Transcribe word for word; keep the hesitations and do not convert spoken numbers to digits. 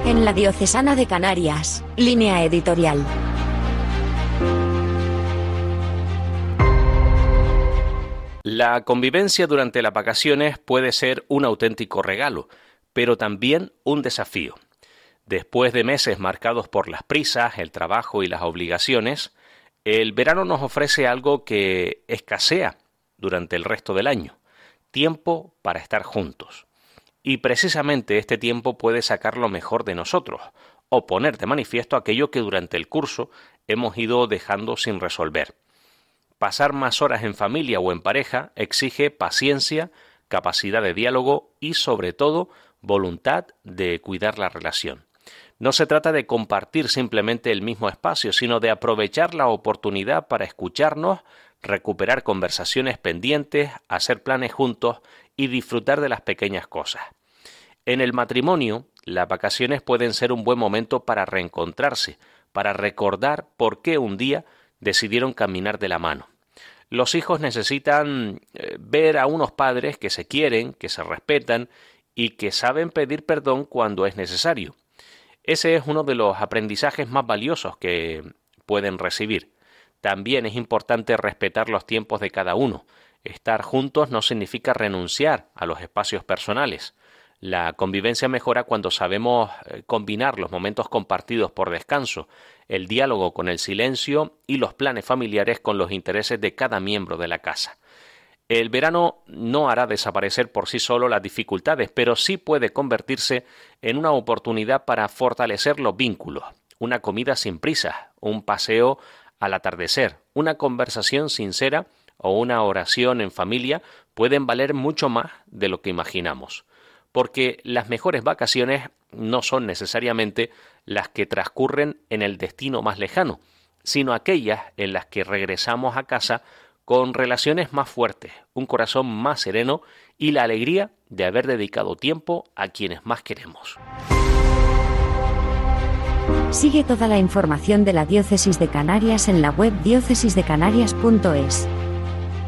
En la Diocesana de Canarias, Línea Editorial. La convivencia durante las vacaciones puede ser un auténtico regalo, pero también un desafío. Después de meses marcados por las prisas, el trabajo y las obligaciones, el verano nos ofrece algo que escasea durante el resto del año: tiempo para estar juntos. Y precisamente este tiempo puede sacar lo mejor de nosotros, o poner de manifiesto aquello que durante el curso hemos ido dejando sin resolver. Pasar más horas en familia o en pareja exige paciencia, capacidad de diálogo y, sobre todo, voluntad de cuidar la relación. No se trata de compartir simplemente el mismo espacio, sino de aprovechar la oportunidad para escucharnos, recuperar conversaciones pendientes, hacer planes juntos y disfrutar de las pequeñas cosas. En el matrimonio, las vacaciones pueden ser un buen momento para reencontrarse, para recordar por qué un día decidieron caminar de la mano. Los hijos necesitan eh, ver a unos padres que se quieren, que se respetan y que saben pedir perdón cuando es necesario. Ese es uno de los aprendizajes más valiosos que pueden recibir. También es importante respetar los tiempos de cada uno. Estar juntos no significa renunciar a los espacios personales. La convivencia mejora cuando sabemos combinar los momentos compartidos por descanso, el diálogo con el silencio y los planes familiares con los intereses de cada miembro de la casa. El verano no hará desaparecer por sí solo las dificultades, pero sí puede convertirse en una oportunidad para fortalecer los vínculos. Una comida sin prisas, un paseo al atardecer, una conversación sincera o una oración en familia pueden valer mucho más de lo que imaginamos. Porque las mejores vacaciones no son necesariamente las que transcurren en el destino más lejano, sino aquellas en las que regresamos a casa con relaciones más fuertes, un corazón más sereno y la alegría de haber dedicado tiempo a quienes más queremos. Sigue toda la información de la Diócesis de Canarias en la web diócesis de canarias punto es.